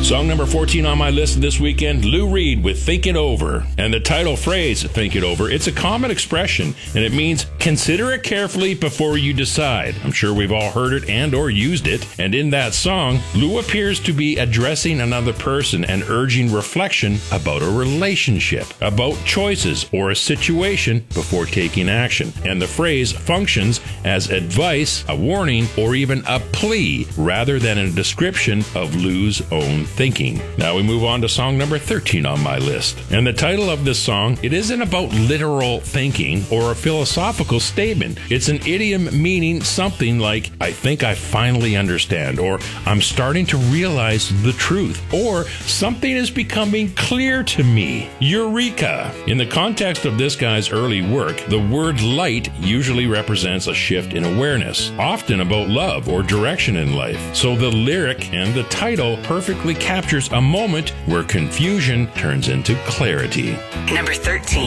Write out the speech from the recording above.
Song number 14 on my list this weekend, Lou Reed with Think It Over. And the title phrase, Think It Over, it's a common expression, and it means consider it carefully before you decide. I'm sure we've all heard it and or used it. And in that song, Lou appears to be addressing another person and urging reflection about a relationship, about choices or a situation before taking action. And the phrase functions as advice, a warning, or even a plea rather than a description of Lou's own thinking. Now we move on to song number 13 on my list. And the title of this song, it isn't about literal thinking or a philosophical statement. It's an idiom meaning something like, I think I finally understand, or I'm starting to realize the truth, or something is becoming clear to me. Eureka! In the context of this guy's early work, the word light usually represents a shift in awareness, often about love or direction in life. So the lyric and the title perfectly captures a moment where confusion turns into clarity. Number 13.